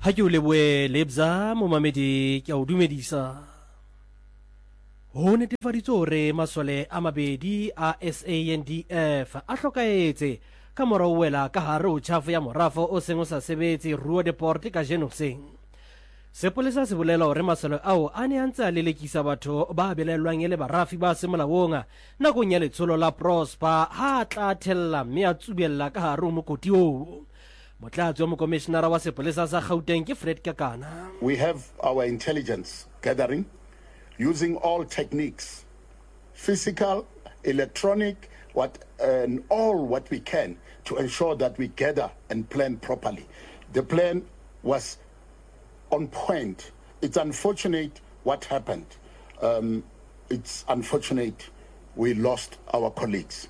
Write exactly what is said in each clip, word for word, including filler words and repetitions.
ha ke o leboe Lebza momamedi ke a o dumedisa. Ho netefaditswe hore masole a mabedi a S A N D F a hlokaetse ka mora ho wela ka hare ho tjhafo ya morafo o seng o sa sebetse Rua Deport ka Genoseng. Sepolesa se bolela hore masole ao a ne a ntse a lelekisa batho ba belellwang e le barafi ba semolaong nakong ya letsholo la Prosper ha tla thella mme a tsubella ka hare ho mokoti oo. Motlatsi wa mokomishenara wa sepolesa sa Gauteng ke Fred Kakana. We have our intelligence gathering using all techniques, physical, electronic, what and all what we can to ensure that we gather and plan properly. The plan was on point. It's unfortunate what happened. Um, it's unfortunate we lost our colleagues.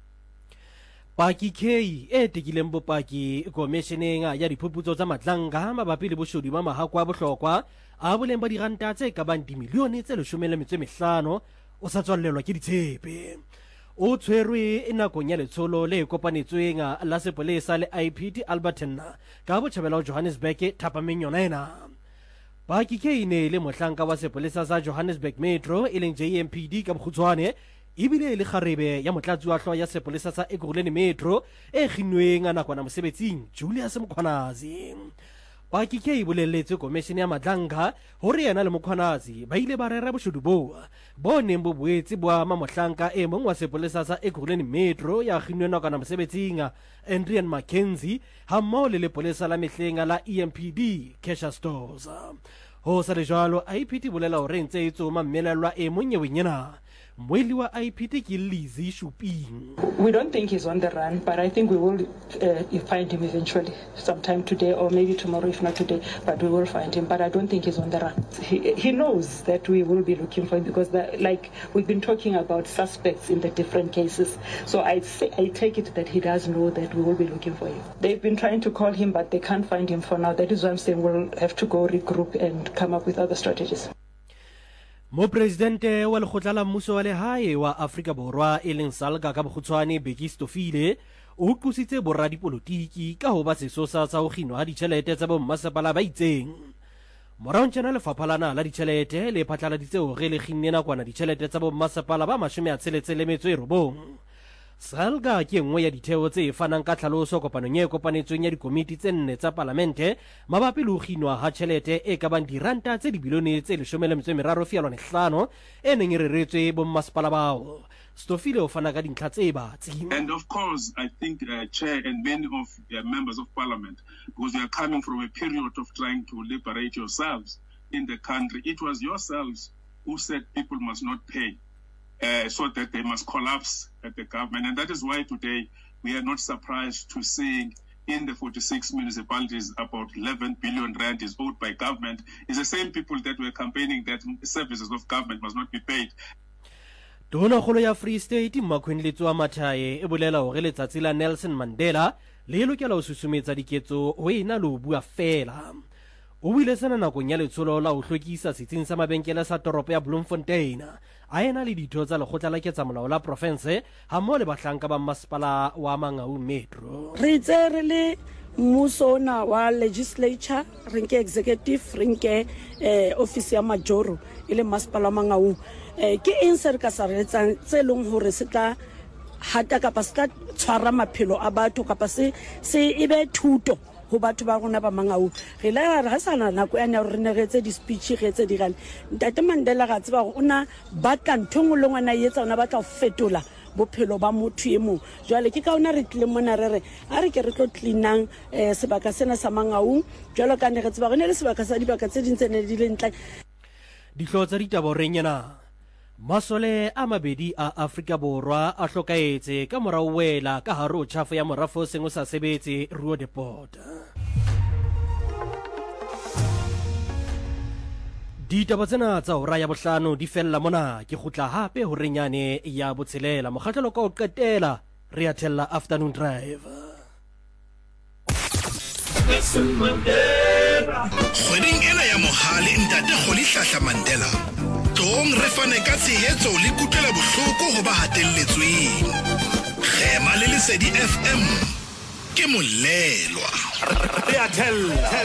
Paki K e tekileng bopaki komisheneng ya diphuputso tsa matlanga mabapi le boshodu ba mahakwa a bohlokwa a boleng ba diranta tse ka bang dimilione tse leshome le metso e mehlano o sa tswallelwa ke ditshepe. O tshwerwe nakong ya letsholo le kopanetsweng la sepolesa le I P T Alberton ka botjhabela Johannesburg thapameng yona ena. Paki K ne le mohlanka wa sepolesa sa Johannesburg Metro e leng J M P D ka bokgutshwane ibile le kgarebe ya motlatsi wa hlooho ya sepolesa sa Ekurhuleni Metro e kginnweng nakwana mosebetsing Julius Mkhwanazi. Paki K bolelletse komishene ya matlanga hore yena le Mkhwanazi ba ile ba rera boshodu bo bo neng bo boetse bo ama mohlanka e mong wa sepolesa sa Ekurhuleni Metro ya kginnweng nakwana mosebetsing Adrian Mackenzie ha mmoho le lepolesa la mehleng la E M P D Kesha Stores. Ho sa le jwalo I P T bolela hore ntse e tsoma mmelelwa e mong nyeweng Mweli wa I P T ke Lizzy Shuping. We don't think he's on the run, but I think we will uh, find him eventually, sometime today or maybe tomorrow, if not today, but we will find him. But I don't think he's on the run. He, he knows that we will be looking for him because, the, like, we've been talking about suspects in the different cases. So I, say, I take it that he does know that we will be looking for him. They've been trying to call him, but they can't find him for now. That is why I'm saying we'll have to go regroup and come up with other strategies. Mo presidente wa lekgotla la mmuso wa lehae wa Afrika Borwa e leng Salga ka bokgutshwane Bheki Stofile o qositse borra dipolotiki ka ho ba sesosa sa ho kginwa ha ditjhelete tsa bommasepala ba itseng. Morao tjena lefapha lana la ditjhelete le phatlaladitse hore le kginne nakwana ditjhelete tsa bommasepala ba mashome a tsheletse le metso e robong. Salga ke nngwe ya ditheo tse fanang ka tlhaloso kopanong e kopanetsweng ya dikomiti tse nne tsa parlamente mabapi le ho kginwa ha tjhelete e ka bang diranta tse dibilione tse leshome le metso e meraro feelwane hlano e neng e reretswe bommasepala bao. Stofile o fana ka dintlha tse batsi. And of course, I think uh, Chair and many of uh, members of Parliament, because we are coming from a period of trying to liberate yourselves in the country, it was yourselves who said people must not pay. Uh, so that they must collapse at the government. And that is why today we are not surprised to see in the forty-six municipalities about eleven billion rand is owed by government. It's the same people that were campaigning that services of government must not be paid. Tona kgolo ya Free State Mmakhwenletso wa Mathae e bolela hore letsatsi la Nelson Mandela le lokela ho susumetsa diketso ho ena le ho bua fela. O buile sena nakong ya letsholo la ho hlwekisa setsing sa mabenkele sa toropo ya Bloemfontein a ena le ditho tsa lekgotla la ketsamolao la province ha mmoho le bahlanka ba masepala wa Mangaung Metro. Re tse re le mmuso ona wa legislature re nke executive re nke eh, office ya majoro e le masepala wa Mangaung eh, ke eng se re ka sa re etsang tse leng hore se tla hata kapa se tla tshwara maphelo a batho kapa se se ebe thuto ho batho ba rona ba Mangaung. Re la ra sana nako ena re ne re etse di speech re etse di gane Ntate Mandela ga tseba gore ona batla nthong le ngwana yetsa ona batla go fetola bophelo ba motho e mong. Jwale ke ka ona re tle mona re re a re ke re tlo cleanang eh, sebaka sena sa Mangaung jwalo ka ne re tseba gore ne le sebaka sa dibaka tse dintse ne di le ntla dihlotsa ditaba renyana. Masole a mabedi a Afrika Borwa a hlokaetse ka mora ho wela ka hare ho tjhafo ya morafo o seng o sa sebetse Rua Deport. Ditaba tsena tsa hora ya bohlano di fella mona ke kgutla hape ho renyane ya botshelela mokgahlelo ka ho qetela re a thella afternoon drive. Kgweding ena ya mohale ntate Kgoli Hlahla Mandela tong re fane ka tshehetso le kutlwela bohloko ho ba hatelletsweng. Khema le Lesedi F M ke molelwa. Re a thella